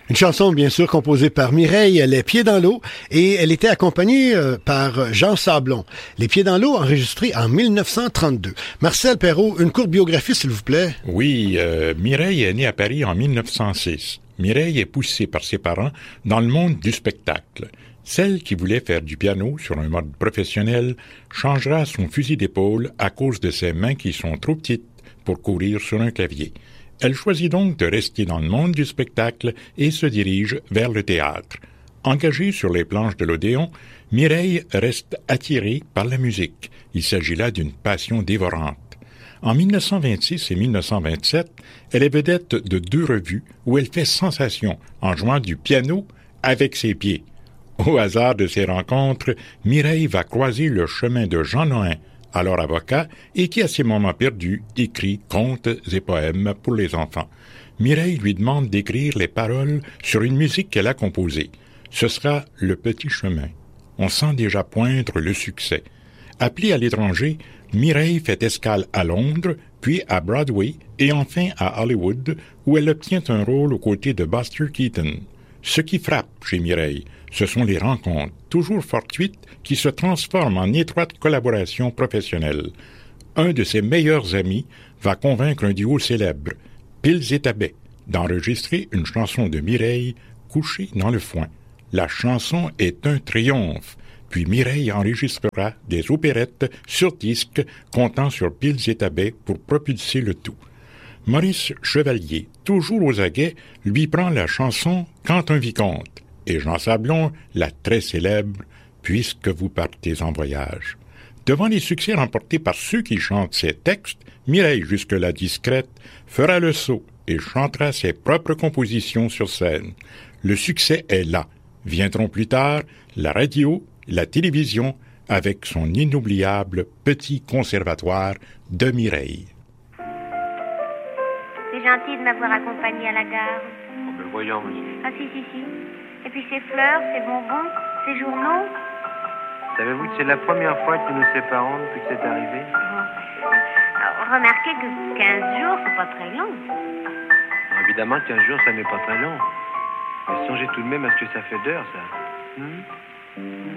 Une chanson, bien sûr, composée par Mireille, Les Pieds dans l'eau, et elle était accompagnée par Jean Sablon. Les Pieds dans l'eau, enregistré en 1932. Marcel Perrault, une courte biographie, s'il vous plaît. Oui, Mireille est née à Paris en 1906. Mireille est poussée par ses parents dans le monde du spectacle. Celle qui voulait faire du piano sur un mode professionnel changera son fusil d'épaule à cause de ses mains qui sont trop petites pour courir sur un clavier. Elle choisit donc de rester dans le monde du spectacle et se dirige vers le théâtre. Engagée sur les planches de l'Odéon, Mireille reste attirée par la musique. Il s'agit là d'une passion dévorante. En 1926 et 1927, elle est vedette de 2 revues où elle fait sensation en jouant du piano avec ses pieds. Au hasard de ces rencontres, Mireille va croiser le chemin de Jean Nohain, alors avocat, et qui, à ses moments perdus, écrit contes et poèmes pour les enfants. Mireille lui demande d'écrire les paroles sur une musique qu'elle a composée. Ce sera Le Petit Chemin. On sent déjà poindre le succès. Appelée à l'étranger, Mireille fait escale à Londres, puis à Broadway, et enfin à Hollywood, où elle obtient un rôle aux côtés de Buster Keaton. Ce qui frappe chez Mireille, ce sont les rencontres, toujours fortuites, qui se transforment en étroite collaboration professionnelle. Un de ses meilleurs amis va convaincre un duo célèbre, Pils et Tabet, d'enregistrer une chanson de Mireille, Couchée dans le foin. La chanson est un triomphe. Puis Mireille enregistrera des opérettes sur disque comptant sur Pils et Tabet pour propulser le tout. Maurice Chevalier, toujours aux aguets, lui prend la chanson Quand un vicomte, et Jean Sablon, la très célèbre Puisque vous partez en voyage. Devant les succès remportés par ceux qui chantent ces textes, Mireille, jusque-là discrète, fera le saut et chantera ses propres compositions sur scène. Le succès est là. Viendront plus tard la radio, la télévision, avec son inoubliable Petit Conservatoire de Mireille. C'est gentil de m'avoir accompagné à la gare. Oh, mais voyons, monsieur. Ah, si. Et puis ces fleurs, ces bonbons, ces journaux. Savez-vous que c'est la première fois que nous nous séparons depuis que c'est arrivé? Alors, remarquez que 15 jours, c'est pas très long. Alors, évidemment, 15 jours, ça n'est pas très long. Mais songez tout de même à ce que ça fait d'heures, ça.